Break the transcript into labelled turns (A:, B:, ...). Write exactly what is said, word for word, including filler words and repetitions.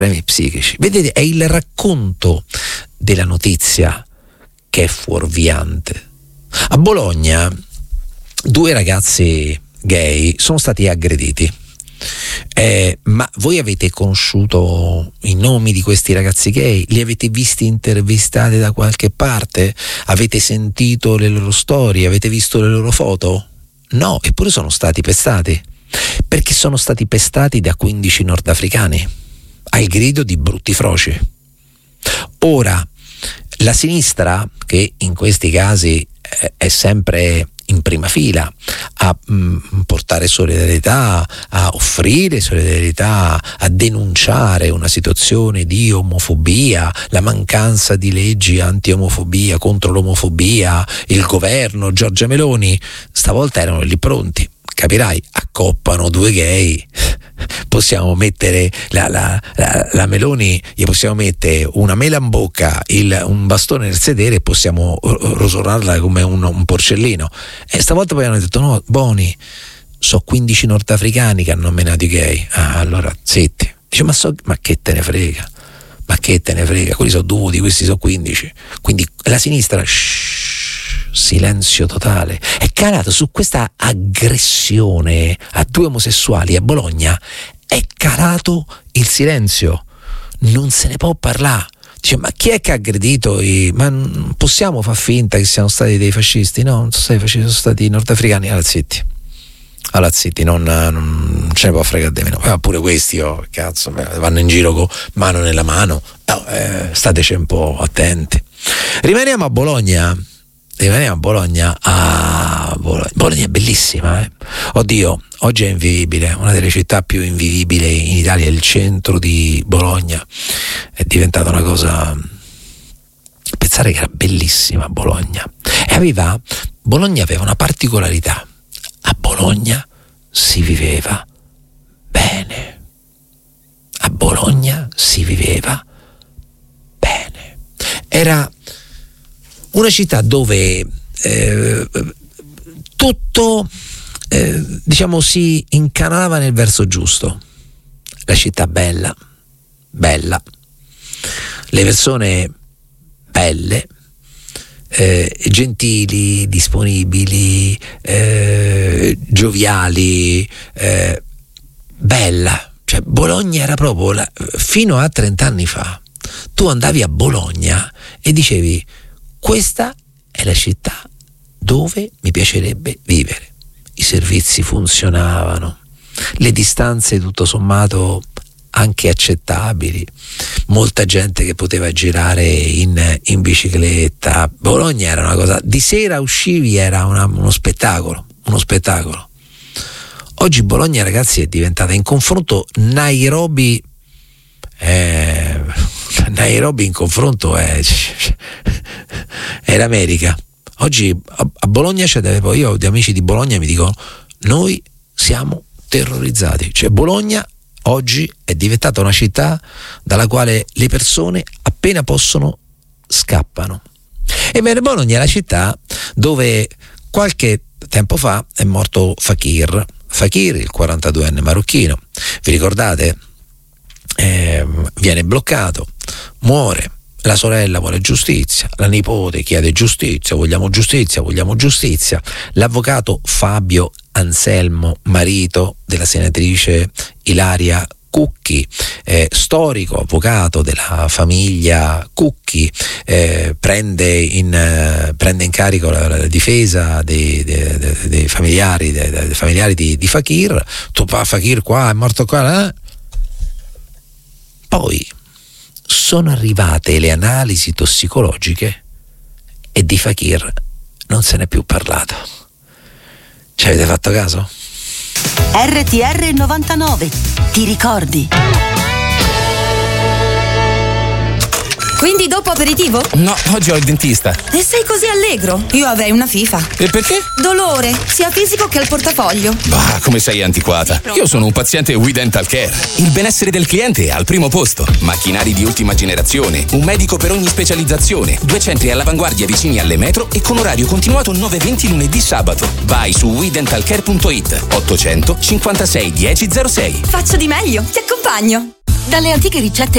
A: problemi psichici. Vedete, è il racconto della notizia che è fuorviante. A Bologna due ragazzi gay sono stati aggrediti. Eh, ma voi avete conosciuto i nomi di questi ragazzi gay? Li avete visti intervistati da qualche parte? Avete sentito le loro storie? Avete visto le loro foto? No, eppure sono stati pestati, perché sono stati pestati da quindici nordafricani al grido di brutti froci. Ora, la sinistra, che in questi casi eh, è sempre in prima fila a mh, portare solidarietà, a offrire solidarietà, a denunciare una situazione di omofobia, la mancanza di leggi anti-omofobia, contro l'omofobia, il governo, Giorgia Meloni, stavolta erano lì pronti. Capirai, accoppano due gay, possiamo mettere la, la, la, la Meloni, gli possiamo mettere una mela in bocca, il, un bastone nel sedere e possiamo rosolarla come un, un porcellino. E stavolta poi hanno detto no, Boni, so quindici nordafricani che hanno nominato i gay. Ah, allora zitti. Dice ma, so, ma che te ne frega, ma che te ne frega, quelli sono due, questi sono quindici. Quindi la sinistra, shh, silenzio totale. È calato su questa aggressione a due omosessuali a Bologna, è calato il silenzio, non se ne può parlare. Dice ma chi è che ha aggredito i... ma non possiamo far finta che siano stati dei fascisti? No, non sono stati fascisti, sono stati nordafricani. Allora zitti, allora zitti, non, non ce ne può fregare di meno. Ma pure questi, oh, cazzo, vanno in giro con mano nella mano. No, eh, stateci un po' attenti. Rimaniamo a Bologna. Rimaniamo a Bologna. Ah, Bologna. Bologna è bellissima, eh? Oddio, oggi è invivibile, una delle città più invivibili in Italia, il centro di Bologna è diventata una cosa. Pensare che era bellissima Bologna. E aveva, Bologna aveva una particolarità. A Bologna si viveva bene. A Bologna si viveva bene. Era una città dove eh, tutto eh, diciamo si incanalava nel verso giusto. La città bella, bella, le persone belle, eh, gentili, disponibili, eh, gioviali, eh, bella. Cioè Bologna era proprio la, fino a trent'anni fa tu andavi a Bologna e dicevi questa è la città dove mi piacerebbe vivere. I servizi funzionavano, le distanze tutto sommato anche accettabili, molta gente che poteva girare in, in bicicletta. Bologna era una cosa, di sera uscivi, era una, uno spettacolo, uno spettacolo. Oggi Bologna, ragazzi, è diventata in confronto Nairobi, eh, Nairobi in confronto è, è l'America. Oggi a, a Bologna c'è delle, poi io ho degli amici di Bologna mi dicono noi siamo terrorizzati, cioè Bologna oggi è diventata una città dalla quale le persone appena possono scappano. Ebbene, Bologna è la città dove qualche tempo fa è morto Fakir, Fakir, il quarantaduenne marocchino. Vi ricordate? Eh, viene bloccato, muore, la sorella vuole giustizia, la nipote chiede giustizia, vogliamo giustizia, vogliamo giustizia. L'avvocato Fabio Anselmo, marito della senatrice Ilaria Cucchi, eh, storico avvocato della famiglia Cucchi, eh, prende, in, eh, prende in carico la, la difesa dei, dei, dei, dei familiari, dei, dei familiari di, di Fakir. Tu pa, Fakir qua è morto qua, eh? Poi sono arrivate le analisi tossicologiche e di Fakir non se n'è più parlato. Ci avete fatto caso?
B: R T R novantanove, ti ricordi?
C: Quindi dopo aperitivo?
D: No, oggi ho il dentista.
C: E sei così allegro? Io avrei una FIFA.
D: E perché?
C: Dolore, sia fisico che al portafoglio.
D: Bah, come sei antiquata. Io sono un paziente We Dental Care. Il benessere del cliente è al primo posto. Macchinari di ultima generazione, un medico per ogni specializzazione, due centri all'avanguardia vicini alle metro e con orario continuato nove venti lunedì sabato. Vai su we dental care punto it, ottocento cinquantasei dieci zero sei.
C: Faccio di meglio, ti accompagno.
E: Dalle antiche ricette